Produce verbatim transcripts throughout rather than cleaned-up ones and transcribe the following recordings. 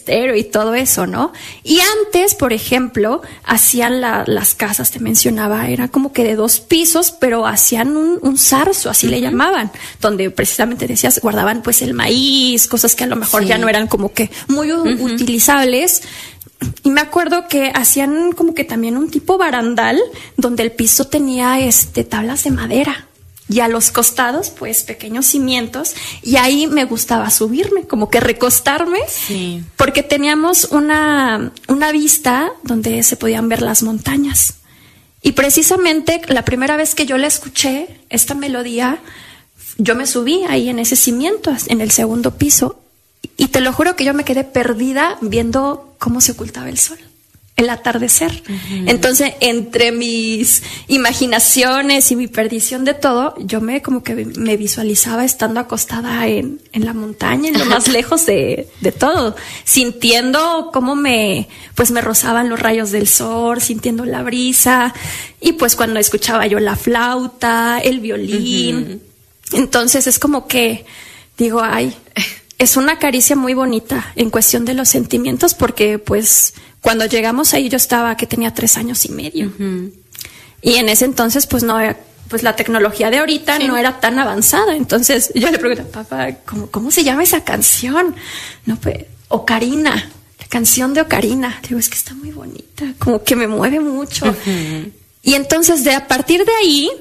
estéreo y todo eso, ¿no? Y antes, por ejemplo, hacían la, las casas, te mencionaba, era como que de dos pisos, pero hacían un, un zarzo, así uh-huh. le llamaban, donde precisamente decías, guardaban pues el maíz, cosas que a lo mejor sí. ya no eran como que muy uh-huh. utilizables. Y me acuerdo que hacían como que también un tipo barandal donde el piso tenía este tablas de madera y a los costados pues pequeños cimientos, y ahí me gustaba subirme, como que recostarme, sí. porque teníamos una, una vista donde se podían ver las montañas. Y precisamente la primera vez que yo la escuché, esta melodía, yo me subí ahí en ese cimiento, en el segundo piso. Y te lo juro que yo me quedé perdida viendo cómo se ocultaba el sol, el atardecer. Uh-huh. Entonces, entre mis imaginaciones y mi perdición de todo, yo me como que me visualizaba estando acostada en, en la montaña, en lo más lejos de, de todo, sintiendo cómo me, pues me rozaban los rayos del sol, sintiendo la brisa, y pues cuando escuchaba yo la flauta, el violín. Uh-huh. Entonces es como que digo, ay, es una caricia muy bonita en cuestión de los sentimientos, porque pues cuando llegamos ahí yo estaba que tenía tres años y medio. Uh-huh. Y en ese entonces pues no era, pues la tecnología de ahorita sí. no era tan avanzada. Entonces yo le pregunté, papá, ¿cómo, cómo se llama esa canción? No, pues, Ocarina, la canción de Ocarina. Digo, es que está muy bonita, como que me mueve mucho. Uh-huh. Y entonces de a partir de ahí,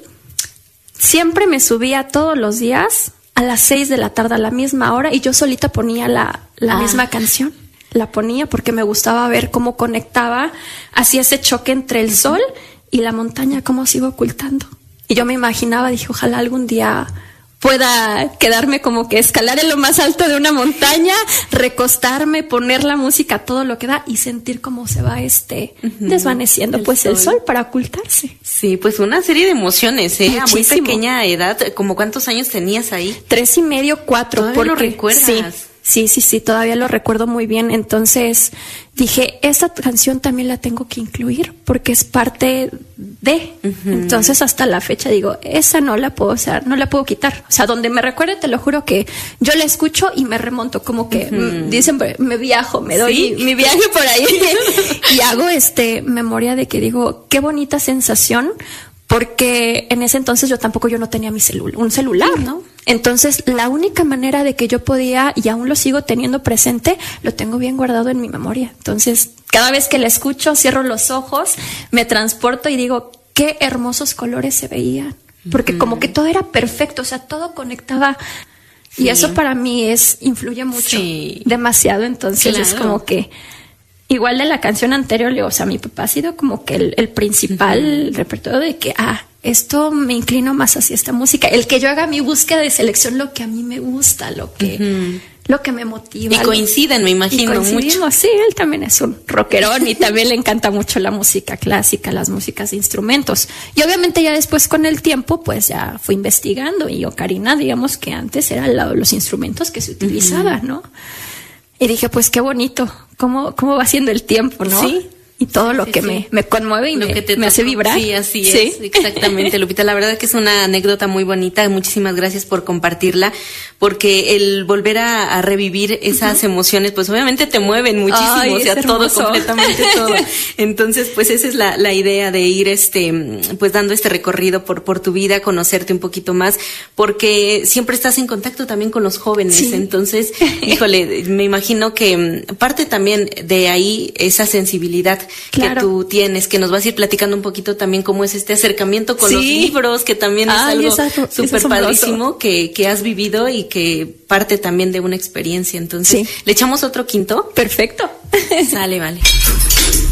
siempre me subía todos los días a las seis de la tarde, a la misma hora, y yo solita ponía la, la ah. misma canción. La ponía porque me gustaba ver cómo conectaba, hacía ese choque entre el sol y la montaña, cómo se iba ocultando. Y yo me imaginaba, dije, ojalá algún día pueda quedarme como que escalar en lo más alto de una montaña, recostarme, poner la música a todo lo que da y sentir cómo se va este uh-huh. desvaneciendo el pues sol. el sol para ocultarse. Sí, pues una serie de emociones, ¿eh? Muchísimo. A muy pequeña edad. ¿Cómo cuántos años tenías ahí? Tres y medio, cuatro. ¿Todavía porque, lo recuerdas? Sí. Sí, sí, sí, todavía lo recuerdo muy bien. Entonces dije, esta canción también la tengo que incluir porque es parte de. Uh-huh. Entonces hasta la fecha digo, esa no la puedo, o sea, no la puedo quitar. O sea, donde me recuerde, te lo juro que yo la escucho y me remonto, como que uh-huh. m- dicen, me viajo, me doy ¿Sí? mi viaje por ahí y hago este memoria de que digo, qué bonita sensación. Porque en ese entonces yo tampoco yo no tenía mi celular, un celular, ¿no? Entonces la única manera de que yo podía, y aún lo sigo teniendo presente, lo tengo bien guardado en mi memoria. Entonces cada vez que la escucho, cierro los ojos, me transporto y digo, qué hermosos colores se veían. Porque uh-huh. como que todo era perfecto, o sea, todo conectaba. Sí. Y eso para mí es, influye mucho, sí. demasiado. Entonces claro. es como que... Igual de la canción anterior, o sea, mi papá ha sido como que el, el principal uh-huh. repertorio de que, ah, esto me inclino más hacia esta música. El que yo haga mi búsqueda de selección, lo que a mí me gusta, lo que, uh-huh. lo que me motiva. Y coinciden, me imagino, y coincidimos, mucho. Sí, él también es un rockerón y también le encanta mucho la música clásica, las músicas de instrumentos. Y obviamente ya después con el tiempo, pues ya fui investigando y Ocarina, digamos que antes eran los instrumentos que se utilizaban, uh-huh. ¿no? Y dije, pues qué bonito, cómo, cómo va siendo el tiempo, ¿no? Sí. Y todo lo sí, que sí. Me, me conmueve y lo me, que te me hace vibrar. Sí, así ¿Sí? es, exactamente, Lupita. La verdad que es una anécdota muy bonita. Muchísimas gracias por compartirla, porque el volver a, a revivir esas uh-huh. emociones, pues obviamente te mueven muchísimo, Ay, o sea, todo, completamente todo. Entonces, pues esa es la, la idea de ir, este, pues dando este recorrido por, por tu vida, conocerte un poquito más, porque siempre estás en contacto también con los jóvenes. Sí. Entonces, híjole, me imagino que parte también de ahí esa sensibilidad claro. que tú tienes, que nos vas a ir platicando un poquito también cómo es este acercamiento con sí. los libros, que también Ay, es algo súper padrísimo que, que has vivido y que parte también de una experiencia. Entonces, sí. ¿le echamos otro quinto? Perfecto. Sale, vale.